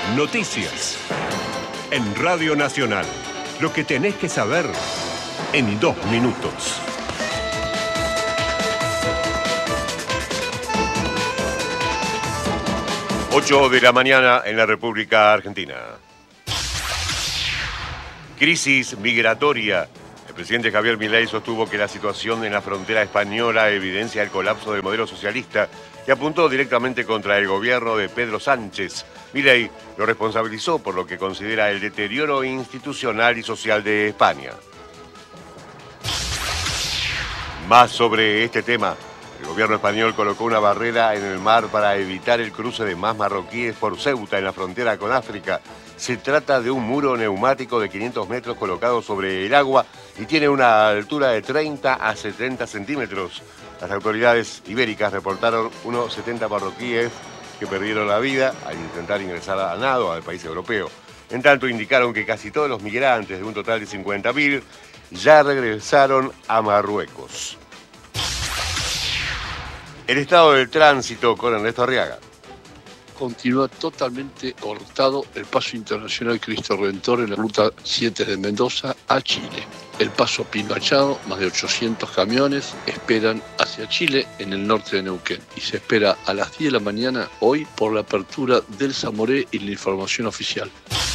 Noticias. En Radio Nacional. Lo que tenés que saber en 2 minutos. 8 de la mañana en la República Argentina. Crisis migratoria. El presidente Javier Milei sostuvo que la situación en la frontera española evidencia el colapso del modelo socialista y apuntó directamente contra el gobierno de Pedro Sánchez. Milei lo responsabilizó por lo que considera el deterioro institucional y social de España. Más sobre este tema. El gobierno español colocó una barrera en el mar para evitar el cruce de más marroquíes por Ceuta en la frontera con África. Se trata de un muro neumático de 500 metros colocado sobre el agua y tiene una altura de 30 a 70 centímetros. Las autoridades ibéricas reportaron unos 70 marroquíes que perdieron la vida al intentar ingresar a nado al país europeo. En tanto, indicaron que casi todos los migrantes, de un total de 50.000, ya regresaron a Marruecos. El estado del tránsito con Ernesto Arriaga. Continúa totalmente cortado el paso internacional Cristo Redentor en la ruta 7 de Mendoza a Chile. El paso Pino Machado, más de 800 camiones esperan hacia Chile en el norte de Neuquén. Y se espera a las 10 de la mañana hoy por la apertura del Zamoré y la información oficial.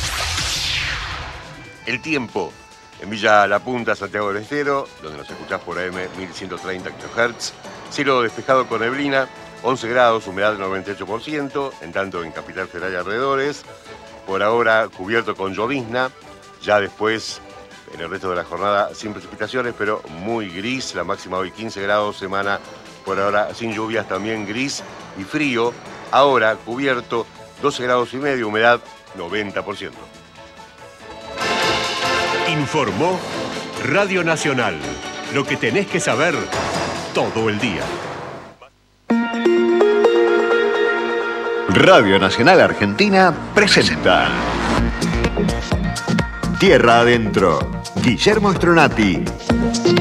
El tiempo. En Villa La Punta, Santiago del Estero, donde nos escuchás por AM 1130 kHz. Cielo despejado con neblina, 11 grados, humedad del 98%, en tanto en Capital Federal y alrededores. Por ahora cubierto con llovizna, ya después en el resto de la jornada sin precipitaciones, pero muy gris. La máxima hoy 15 grados, semana por ahora sin lluvias, también gris y frío. Ahora cubierto 12 grados y medio, humedad 90%. Informó Radio Nacional. Lo que tenés que saber todo el día. Radio Nacional Argentina presenta Tierra Adentro. Guillermo Stronati